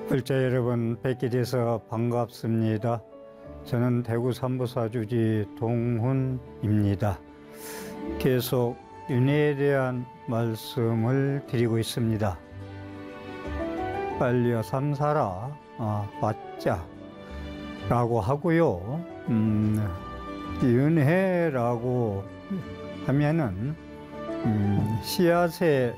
불자 여러분, 뵙게 돼서 반갑습니다. 저는 대구 삼부사주지 동훈입니다. 계속 윤회에 대한 말씀을 드리고 있습니다. 빨리어 삼사라 받자 라고 하고요. 윤회라고 하면은 씨앗에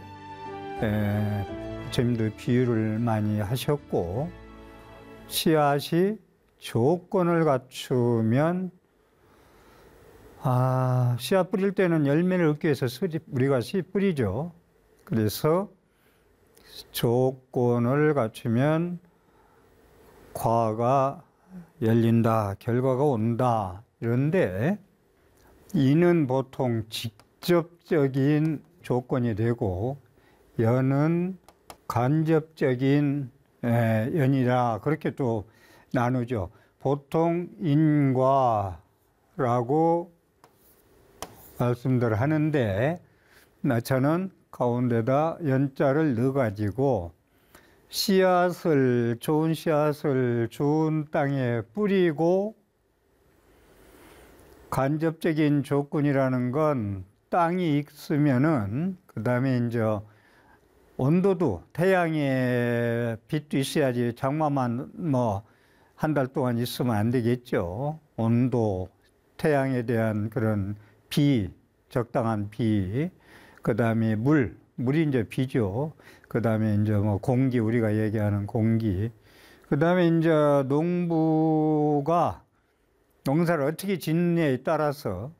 부처님도 비유를 많이 하셨고, 씨앗이 조건을 갖추면 씨앗 뿌릴 때는 열매를 얻기 위해서 우리가 씨 뿌리죠. 그래서 조건을 갖추면 과가 열린다, 결과가 온다. 이런데 이는 보통 직접적인 조건이 되고, 연은 간접적인 연이라 그렇게 또 나누죠. 보통 인과라고 말씀들 하는데, 저는 가운데다 연자를 넣어가지고 씨앗을, 좋은 씨앗을 좋은 땅에 뿌리고, 간접적인 조건이라는 건 땅이 익으면은 그 다음에 이제 온도도, 태양의 빛도 있어야지 장마만 한 달 동안 있으면 안 되겠죠. 온도, 태양에 대한 그런 비, 적당한 비, 그 다음에 물이 이제 비죠. 그 다음에 이제 공기, 우리가 얘기하는 공기. 그 다음에 이제 농부가 농사를 어떻게 짓느냐에 따라서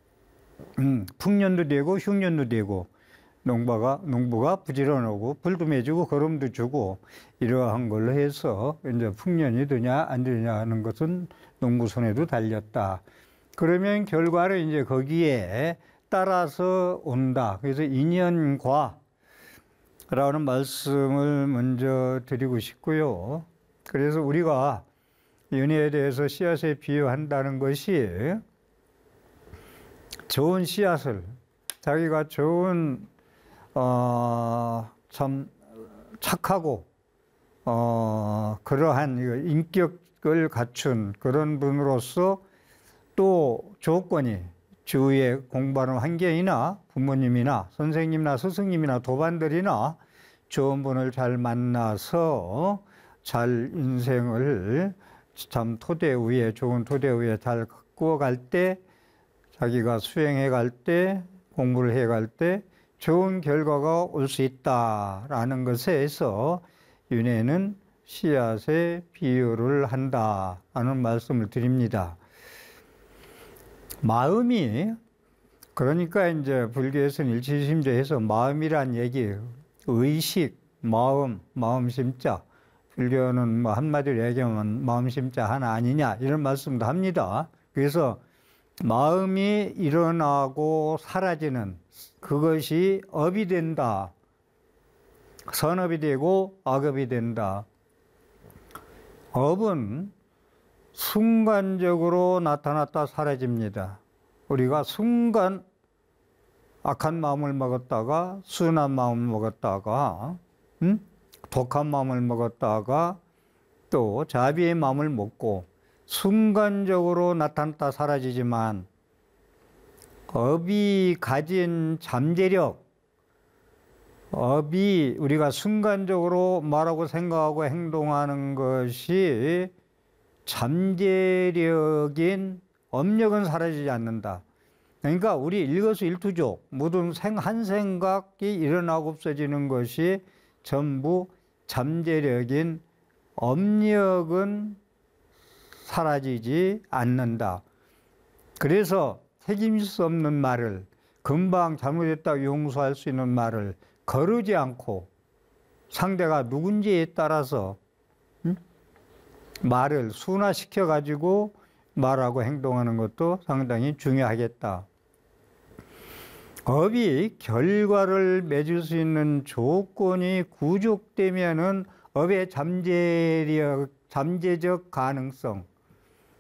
풍년도 되고 흉년도 되고, 농부가 부지런하고 불도 매주고 거름도 주고 이러한 걸로 해서 이제 풍년이 되냐 안 되냐 하는 것은 농부 손에도 달렸다. 그러면 결과를 이제 거기에 따라서 온다. 그래서 인연과라는 말씀을 먼저 드리고 싶고요. 그래서 우리가 연애에 대해서 씨앗에 비유한다는 것이, 좋은 씨앗을, 자기가 좋은 참 착하고 그러한 인격을 갖춘 그런 분으로서, 또 조건이 주위에 공부하는 환경이나 부모님이나 선생님이나 스승님이나 도반들이나 좋은 분을 잘 만나서 잘 인생을 참 토대 위에, 좋은 토대 위에 잘 구워갈 때, 자기가 수행해 갈 때, 공부를 해 갈 때 좋은 결과가 올 수 있다라는 것에서 윤회는 씨앗에 비유를 한다라는 말씀을 드립니다. 마음이, 그러니까 이제 불교에서는 일치심조해서 마음이란 얘기예요. 의식, 마음심자. 불교는 한마디로 얘기하면 마음심자 하나 아니냐 이런 말씀도 합니다. 그래서 마음이 일어나고 사라지는 그것이 업이 된다. 선업이 되고 악업이 된다. 업은 순간적으로 나타났다 사라집니다. 우리가 순간 악한 마음을 먹었다가, 순한 마음을 먹었다가, 독한 마음을 먹었다가, 또 자비의 마음을 먹고 순간적으로 나타났다 사라지지만, 업이 가진 잠재력, 업이 우리가 순간적으로 말하고 생각하고 행동하는 것이 잠재력인 업력은 사라지지 않는다. 그러니까 우리 일거수일투족, 모든 한 생각이 일어나고 없어지는 것이 전부 잠재력인 업력은 사라지지 않는다. 그래서 책임질 수 없는 말을, 금방 잘못했다고 용서할 수 있는 말을 거르지 않고, 상대가 누군지에 따라서 말을 순화시켜 가지고 말하고 행동하는 것도 상당히 중요하겠다. 업이 결과를 맺을 수 있는 조건이 구족되면은 업의 잠재적 가능성,